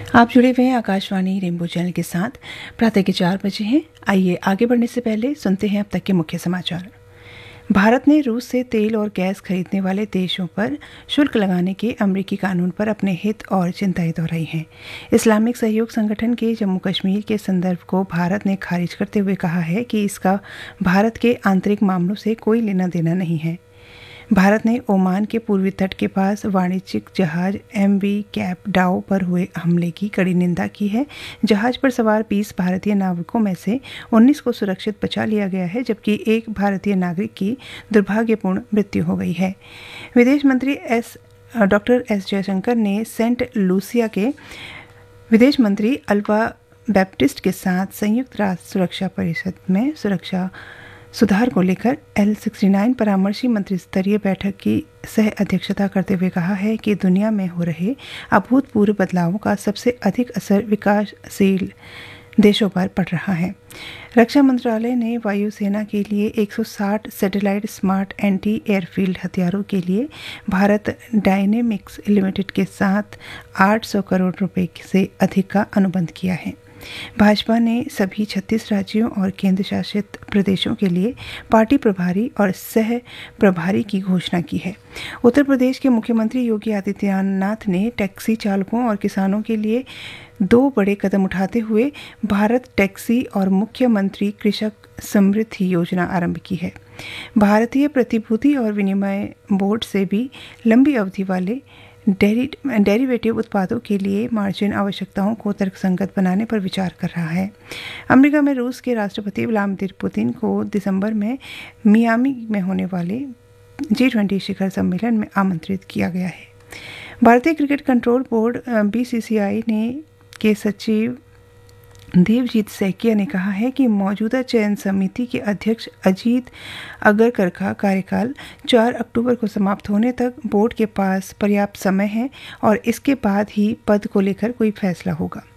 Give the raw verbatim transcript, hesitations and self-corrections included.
आप जुड़े हुए हैं आकाशवाणी रेनबो चैनल के साथ। प्रातः के चार बजे हैं। आइए आगे बढ़ने से पहले सुनते हैं अब तक के मुख्य समाचार। भारत ने रूस से तेल और गैस खरीदने वाले देशों पर शुल्क लगाने के अमेरिकी कानून पर अपने हित और चिंताएं दोहराई हैं। इस्लामिक सहयोग संगठन के जम्मू कश्मीर के संदर्भ को भारत ने खारिज करते हुए कहा है कि इसका भारत के आंतरिक मामलों से कोई लेना देना नहीं है। भारत ने ओमान के पूर्वी तट के पास वाणिज्यिक जहाज एम वी कैप डाओ पर हुए हमले की कड़ी निंदा की है। जहाज पर सवार बीस भारतीय नाविकों में से उन्नीस को सुरक्षित बचा लिया गया है, जबकि एक भारतीय नागरिक की दुर्भाग्यपूर्ण मृत्यु हो गई है। विदेश मंत्री एस डॉक्टर एस जयशंकर ने सेंट लूसिया के विदेश मंत्री अल्वा बैप्टिस्ट के साथ संयुक्त राष्ट्र सुरक्षा परिषद में सुरक्षा सुधार को लेकर एल उनहत्तर परामर्शी मंत्री स्तरीय बैठक की सह अध्यक्षता करते हुए कहा है कि दुनिया में हो रहे अभूतपूर्व बदलावों का सबसे अधिक असर विकासशील देशों पर पड़ रहा है। रक्षा मंत्रालय ने वायुसेना के लिए एक सौ साठ सैटेलाइट स्मार्ट एंटी एयरफील्ड हथियारों के लिए भारत डायनेमिक्स लिमिटेड के साथ आठ सौ करोड़ रुपए से अधिक का अनुबंध किया है। भाजपा ने सभी छत्तीस राज्यों और केंद्र शासित प्रदेशों के लिए पार्टी प्रभारी और सह प्रभारी की घोषणा की है। उत्तर प्रदेश के मुख्यमंत्री योगी आदित्यनाथ ने टैक्सी चालकों और किसानों के लिए दो बड़े कदम उठाते हुए भारत टैक्सी और मुख्यमंत्री कृषक समृद्धि योजना आरंभ की है। भारतीय प्रतिभूति और विनिमय बोर्ड से भी लंबी अवधि वाले डेरिवेटिव उत्पादों के लिए मार्जिन आवश्यकताओं को तर्कसंगत बनाने पर विचार कर रहा है। अमेरिका में रूस के राष्ट्रपति व्लादिमीर पुतिन को दिसंबर में मियामी में होने वाले जी ट्वेंटी शिखर सम्मेलन में आमंत्रित किया गया है। भारतीय cricket control board B C सी आई ने के सचिव देवजीत सैकिया ने कहा है कि मौजूदा चयन समिति के अध्यक्ष अजीत अगरकर का कार्यकाल चार अक्टूबर को समाप्त होने तक बोर्ड के पास पर्याप्त समय है और इसके बाद ही पद को लेकर कोई फैसला होगा।